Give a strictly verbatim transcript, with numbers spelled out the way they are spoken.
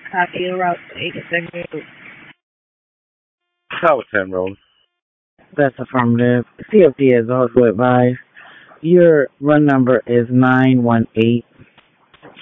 Copy your route to eighty-six group. Tower ten, Rose. That's affirmative. C F D is also advised. Your run number is nine one eight